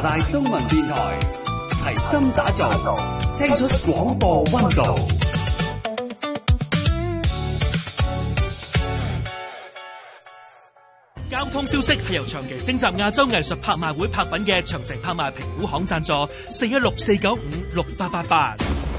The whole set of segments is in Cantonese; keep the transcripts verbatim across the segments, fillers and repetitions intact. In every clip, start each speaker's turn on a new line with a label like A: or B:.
A: 大中文電台，齊心打造，聽出廣播溫度。
B: 交通消息係由長期徵集亞洲藝術拍賣會拍品嘅長城拍賣評估行贊助，四一六四九五六八八八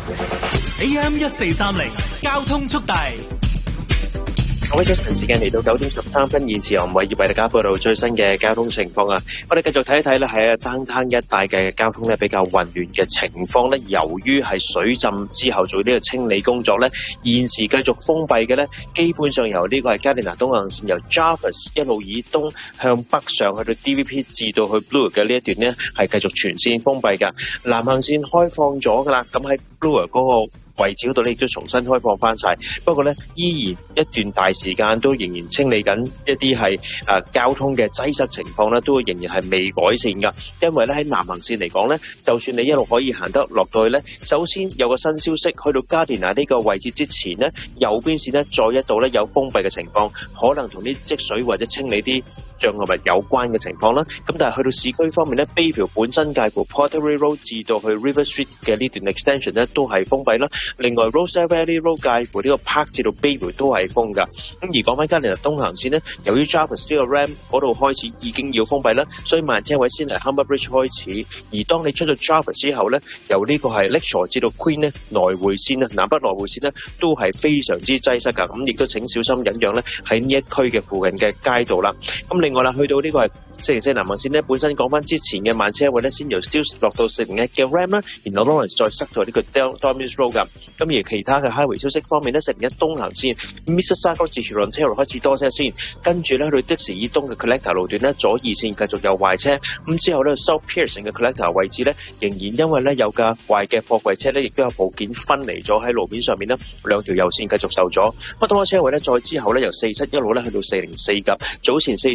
B: A M 一四三零交通速遞。
C: 各位早晨，時間嚟到九點十三分，現時由吳偉業為大家報道最新嘅交通情況啊！我哋繼續睇一睇咧，喺Downtown一帶嘅交通咧比較混亂嘅情況咧，由於係水浸之後做呢個清理工作咧，現時繼續封閉嘅咧，基本上由呢個係Gardiner東行線由 Jarvis 一路以東向北上去到 D V P 至到去 Bloor 嘅呢一段咧，係繼續全線封閉㗎。南行線開放咗㗎啦，咁喺 Bloor 嗰個位置嗰度咧亦都重新開放翻晒，不過咧依然一段大時間都仍然清理緊一啲係誒交通嘅擠塞情況咧，都仍然係未改善噶。因為咧喺南行線嚟講咧，就算你一路可以行得落到去咧，首先有個新消息，去到Gardiner呢個位置之前咧，右邊線咧再一度咧有封閉嘅情況，可能同啲積水或者清理啲障礙物有關嘅情況啦。咁但係去到市區方面咧，Bayview本身介乎 Pottery Road 至到去 River Street 嘅呢段 extension 咧都係封閉啦。另外 Rosedale Valley Road 介乎呢個 Park 至到 Bayview 都係封㗎。咁而講翻Gardiner東行線呢，由於 Jarvis 呢個 Ramp 嗰度開始已經要封閉啦，所以慢車位先係 Humber Bridge 開始。而當你出咗 Jarvis 之後呢，由呢個係 Lakeshore 至到 Queen 呢來回線呢，南北來回線呢都係非常之擠塞㗎。咁亦都請小心忍讓呢喺呢一區嘅附近嘅街道啦。咁另外啦，去到呢個係四零四南行線呢，本身講翻之前嘅慢車位呢，先由 Steeles 落到四零一嘅 Ram 啦，然後 Lawrence 再塞到呢個 Dormies Road 㗎。咁而其他嘅 highway 消息方面呢，四零一東行線 Mississauga 至 Toronto 開始多車先，跟住咧去到的士以東嘅 Collector 路段呢，左二線繼續有壞車。咁之後咧 South Pearson 嘅 Collector 位置呢，仍然因為咧有架壞嘅貨櫃車呢，亦都有部件分離咗喺路面上面呢，兩條右線繼續受阻。不過多車位呢，再之後呢，由四七一路咧去到四零四㗎。早前四